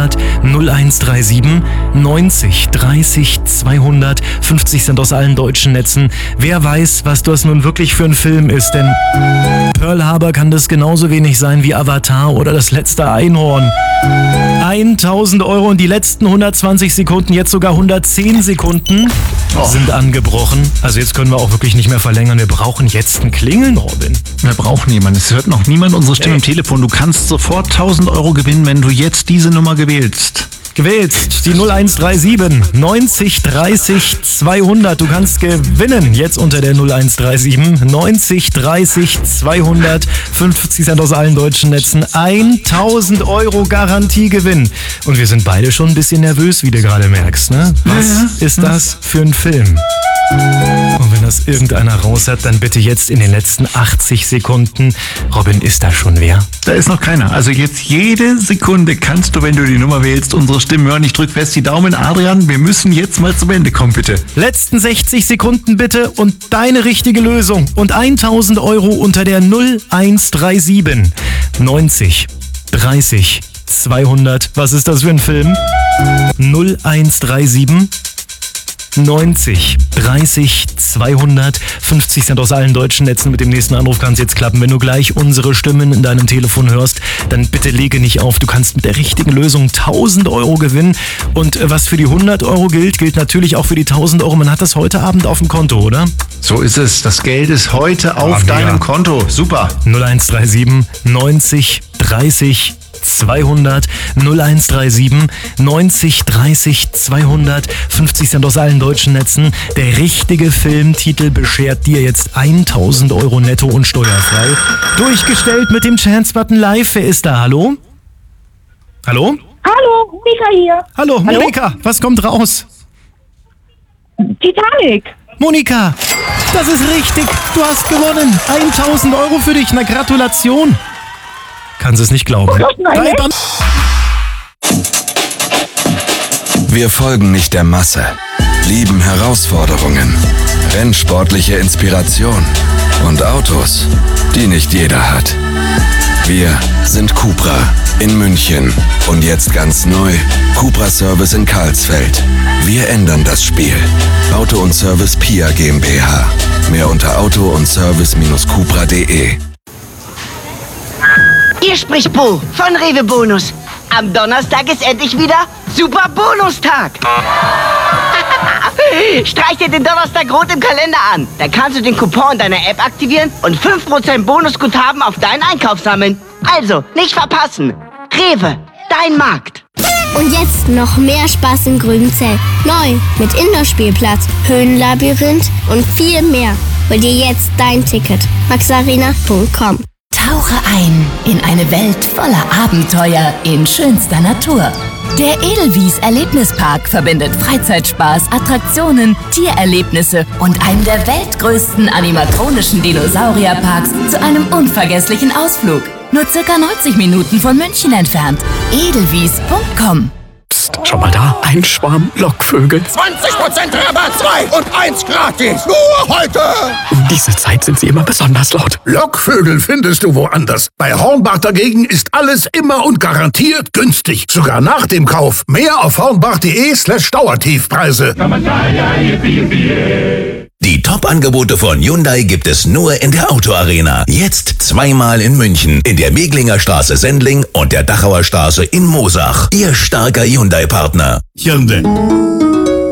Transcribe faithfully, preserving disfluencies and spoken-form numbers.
zweihundert null eins drei sieben neunzig dreißig zweihundert. fünfzig Cent aus allen deutschen Netzen. Wer weiß, was das nun wirklich für ein Film ist, denn Pearl Harbor kann das genauso wenig sein wie Avatar oder das letzte Einhorn. tausend Euro und die letzten hundertzwanzig Sekunden, jetzt sogar hundertzehn Sekunden oh. sind angebrochen. Also jetzt können wir auch wirklich nicht mehr verlängern. Wir brauchen jetzt ein Klingeln, Robin. Wir brauchen jemanden. Es hört noch niemand unsere Stimme hey. im Telefon. Du kannst sofort tausend Euro gewinnen, wenn du jetzt diese Nummer gewählst. Gewählst die null eins drei sieben neunzig dreißig zweihundert. Du kannst gewinnen jetzt unter der null eins drei sieben neunzig dreißig zweihundert. fünfzig Cent aus allen deutschen Netzen. tausend Euro Garantiegewinn. Und wir sind beide schon ein bisschen nervös, wie du gerade merkst. Ne? Was ja, ja. ist das für ein Film? Und wenn das irgendeiner raus hat, dann bitte jetzt in den letzten achtzig Sekunden. Robin, ist da schon wer? Da ist noch keiner. Also jetzt jede Sekunde kannst du, wenn du die Nummer wählst, unsere Stimmen hören. Ich drück fest die Daumen. Adrian, wir müssen jetzt mal zum Ende kommen, bitte. Letzten sechzig Sekunden bitte und deine richtige Lösung. Und tausend Euro unter der null eins drei sieben neunzig dreißig zweihundert. Was ist das für ein Film? null eins drei sieben neunzig dreißig zweihundert. fünfzig Cent aus allen deutschen Netzen. Mit dem nächsten Anruf kann es jetzt klappen. Wenn du gleich unsere Stimmen in deinem Telefon hörst, dann bitte lege nicht auf. Du kannst mit der richtigen Lösung tausend Euro gewinnen. Und was für die hundert Euro gilt, gilt natürlich auch für die tausend Euro. Man hat das heute Abend auf dem Konto, oder? So ist es. Das Geld ist heute auf ja, deinem Konto. Super. null eins drei sieben neunzig dreißig zweihundert. null eins drei sieben neunzig dreißig zweihundert. fünfzig Cent aus allen deutschen Netzen. Der richtige Filmtitel beschert dir jetzt tausend Euro netto und steuerfrei. Durchgestellt mit dem Chance-Button live. Wer ist da? Hallo? Hallo? Hallo, Monika hier. Hallo, Monika. Hallo? Was kommt raus? Titanic. Monika, das ist richtig. Du hast gewonnen. tausend Euro für dich. Na, Gratulation. Kannst es nicht glauben. Wir folgen nicht der Masse, lieben Herausforderungen, rennsportliche Inspiration und Autos, die nicht jeder hat. Wir sind Cupra in München und jetzt ganz neu, Cupra Service in Karlsfeld. Wir ändern das Spiel. Auto und Service Pia GmbH. Mehr unter auto und service Bindestrich cupra punkt de. Hier spricht Bo von Rewe Bonus. Am Donnerstag ist endlich wieder Super Bonustag. Streich dir den Donnerstag rot im Kalender an. Da kannst du den Coupon in deiner App aktivieren und fünf Prozent Bonusguthaben auf deinen Einkauf sammeln. Also, nicht verpassen. Rewe, dein Markt. Und jetzt noch mehr Spaß in Grünzell. Neu mit Indoor-Spielplatz, Höhenlabyrinth und viel mehr. Hol dir jetzt dein Ticket. maxarena punkt com. Tauche ein in eine Welt voller Abenteuer in schönster Natur. Der Edelwies Erlebnispark verbindet Freizeitspaß, Attraktionen, Tiererlebnisse und einen der weltgrößten animatronischen Dinosaurierparks zu einem unvergesslichen Ausflug. Nur circa neunzig Minuten von München entfernt. edelwies punkt com. Psst, schau mal da, ein Schwarm Lockvögel. zwanzig Prozent Rabatt, zwei und eins gratis. Nur heute. Um diese Zeit sind sie immer besonders laut. Lockvögel findest du woanders. Bei Hornbach dagegen ist alles immer und garantiert günstig. Sogar nach dem Kauf. Mehr auf hornbach.de slash Dauertiefpreise. Die Top-Angebote von Hyundai gibt es nur in der Autoarena. Jetzt zweimal in München, in der Meglinger Straße Sendling und der Dachauer Straße in Moosach. Ihr starker Hyundai-Partner. Hyundai.